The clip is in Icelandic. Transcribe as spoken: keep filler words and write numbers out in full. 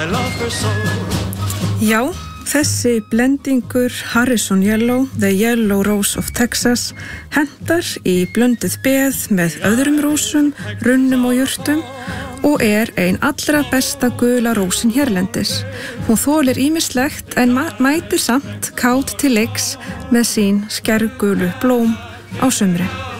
I love her so. Já, þessi blendingur Harrison Yellow, The Yellow Rose of Texas, hentar í blönduð beð með öðrum rósum, runnum og jurtum og er ein allra besta gula rósin hérlendis. Hún þolir ýmislegt en mætir samt kát til leiks með sín skærgulu blóm á sumri.